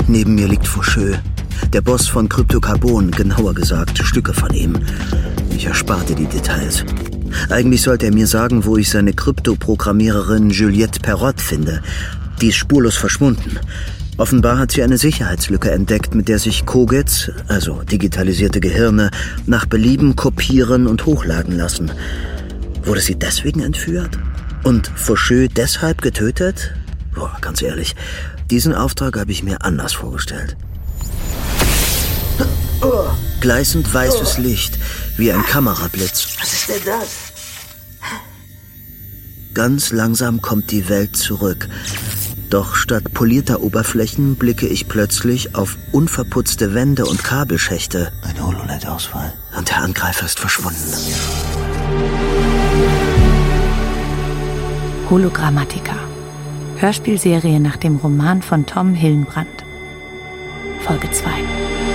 Neben mir liegt Faucheux, der Boss von Cryptocarbon, genauer gesagt Stücke von ihm. Ich ersparte die Details. Eigentlich sollte er mir sagen, wo ich seine Kryptoprogrammiererin Juliette Perrot finde. Die ist spurlos verschwunden. Offenbar hat sie eine Sicherheitslücke entdeckt, mit der sich Kogits, also digitalisierte Gehirne, nach Belieben kopieren und hochladen lassen. Wurde sie deswegen entführt? Und Faucheux deshalb getötet? Boah, ganz ehrlich, diesen Auftrag habe ich mir anders vorgestellt. Gleißend weißes Licht, wie ein Kamerablitz. Was ist denn das? Ganz langsam kommt die Welt zurück. Doch statt polierter Oberflächen blicke ich plötzlich auf unverputzte Wände und Kabelschächte. Ein HoloNet-Ausfall. Und der Angreifer ist verschwunden. Hologrammatica. Hörspielserie nach dem Roman von Tom Hillenbrand. Folge 2.